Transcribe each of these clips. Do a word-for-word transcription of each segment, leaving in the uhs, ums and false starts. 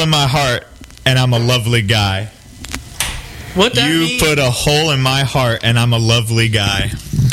in my heart, and I'm a lovely guy. What that You mean? put a hole in my heart, and I'm a lovely guy.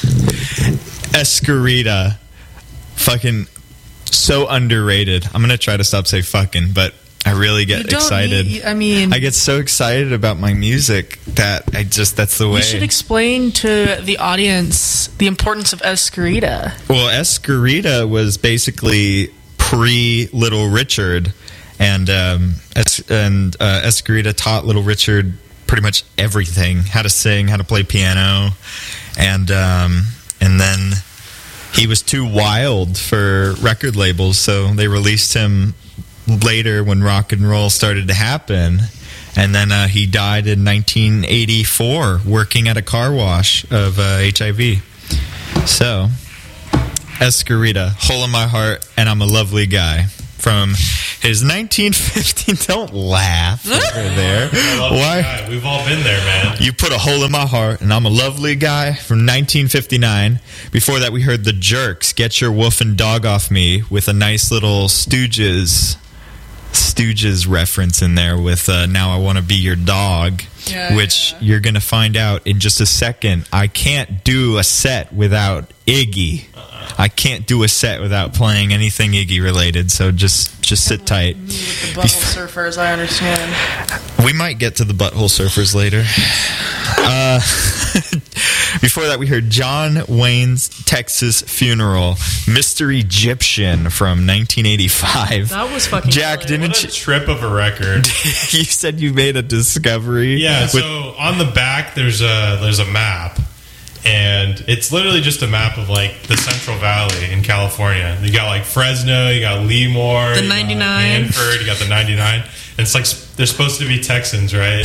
Escarita. Fucking so underrated. I'm going to try to stop saying fucking, but I really get You don't excited. need- I mean... I get so excited about my music that I just, that's the way. You should explain to the audience the importance of Escarita. Well, Escarita was basically pre-Little Richard, and um, es- and uh, Escarita taught Little Richard pretty much everything: how to sing, how to play piano, and um, and then he was too wild for record labels, so they released him later when rock and roll started to happen. And then uh, he died in nineteen eighty-four working at a car wash of uh, H I V. So, Escarita, hole in my heart, and I'm a lovely guy. From his nineteen fifteen, don't laugh over there. Why? Guy. We've all been there, man. You put a hole in my heart, and I'm a lovely guy. From nineteen fifty-nine. Before that, we heard the Jerks, Get Your Wolf and Dog Off Me, with a nice little Stooges Stooges reference in there with uh, Now I Want to Be Your Dog, Yeah, which yeah. you're going to find out in just a second. I can't do a set without Iggy. I can't do a set without playing anything Iggy related, so just just sit tight. With the Butthole Surfers, I understand. We might get to the Butthole Surfers later. Uh, before that, we heard John Wayne's Texas Funeral, Mister Egyptian from nineteen eighty-five. That was fucking Jack, killer. didn't What a you? trip of a record. You said you made a discovery. Yeah, with- so on the back there's a there's a map, and it's literally just a map of like the Central Valley in California. You got like Fresno, you got Lemoore, The you got ninety-nine. Hanford, you got the ninety-nine. And it's like s- they're supposed to be Texans, right?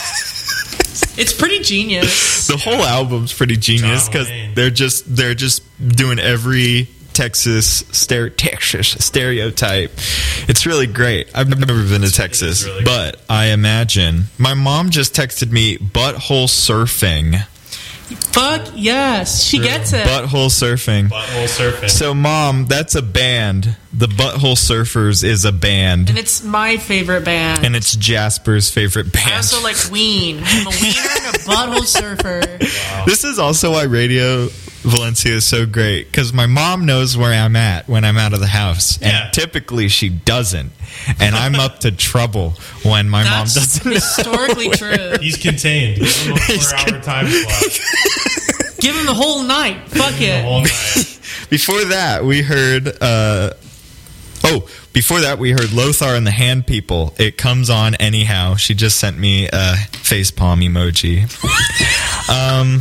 It's pretty genius. the whole album's pretty genius John because Wayne. they're just they're just doing every Texas stere- Texas stereotype. It's really great. I've never been to Texas, really but I imagine my mom just texted me butthole surfing. Fuck yes, she gets it. Butthole surfing. Butthole surfing. So, Mom, that's a band. The Butthole Surfers is a band, And it's my favorite band. and it's Jasper's favorite band. I also like Ween. I'm a wiener and a butthole surfer. This is also why Radio Valencia is so great, because my mom knows where I'm at when I'm out of the house, and Yeah. typically she doesn't, and I'm up to trouble when my mom That's doesn't. historically true. He's contained. Give him a He's four-hour time slot. Give him the whole night. Fuck The it. whole night. Before that, we heard. Uh, oh, before that, we heard Lothar and the Hand People. It comes on anyhow. She just sent me a facepalm emoji. Um.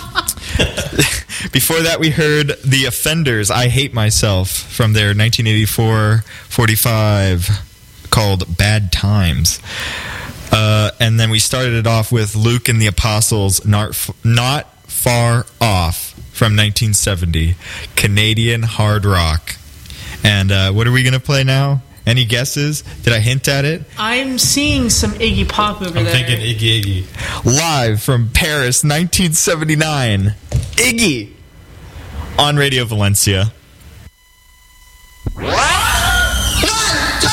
Before that, we heard The Offenders, I Hate Myself, from their nineteen eighty-four forty-five called Bad Times. Uh, and then we started it off with Luke and the Apostles, Not, F- Not Far Off, from nineteen seventy. Canadian hard rock. And uh, what are we going to play now? Any guesses? Did I hint at it? I'm seeing some Iggy Pop over I'm there. thinking Iggy Iggy. Live from Paris, nineteen seventy-nine. Iggy on Radio Valencia. What?